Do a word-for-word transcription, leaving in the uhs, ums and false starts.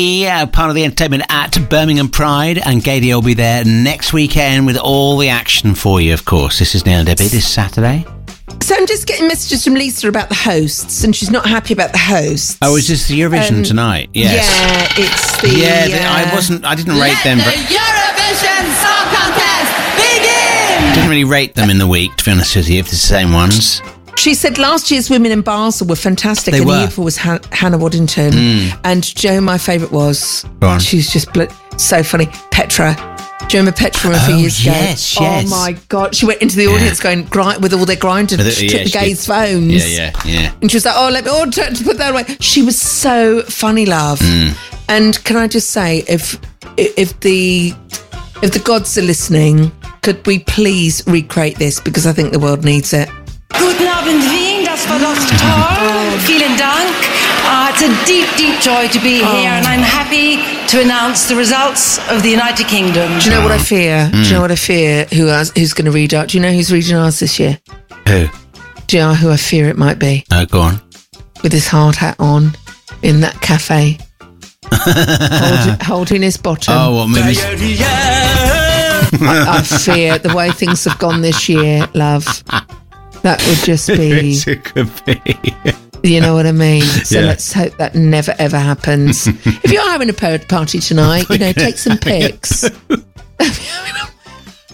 Yeah, part of the entertainment at Birmingham Pride, and Gady will be there next weekend with all the action for you, of course. This is Neil and Debbie this Saturday. So I'm just getting messages from Lisa about the hosts, and she's not happy about the hosts. Oh, is this the Eurovision Um, tonight? Yes. Yeah, it's the... Yeah, the, uh, I wasn't. I didn't rate Let them. the But Eurovision Song Contest begin! didn't really rate them in the week, to be honest with you. If it's the same ones. She said last year's women in Basel were fantastic, They and were. the year before was Han- Hannah Waddington. Mm. And Joe, my favourite was, Go on. she was just bl- so funny, Petra. Do you remember Petra from a few Oh, years ago? yes, yes. Oh my God. She went into the audience going, grind, with all their grinders, With it- she yeah, took the she gays' did. phones. Yeah, yeah, yeah. And she was like, oh, let me oh, to, to put that away. She was so funny, love. Mm. And can I just say, if if the if the gods are listening, could we please recreate this? Because I think the world needs it. Guten Abend, Wien. Das war doch toll. Vielen Dank. Uh, it's a deep, deep joy to be here, and I'm happy to announce the results of the United Kingdom. Do you know what I fear? Mm. Do you know what I fear? Who else, who's going to read out? Do you know who's reading ours this year? Who? Do you know who I fear it might be? Oh, go on. With his hard hat on in that cafe, holding, holding his bottom. Oh, what movies? I, I fear the way things have gone this year, love. That would just be, It could be. you know what I mean? So Yeah. let's hope that never ever happens. If you're having a party tonight, you know, take some pics.